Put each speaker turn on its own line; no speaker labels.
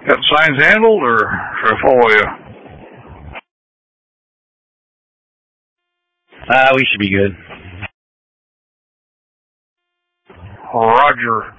Got signs handled, or should I follow you?
We should be good.
Roger.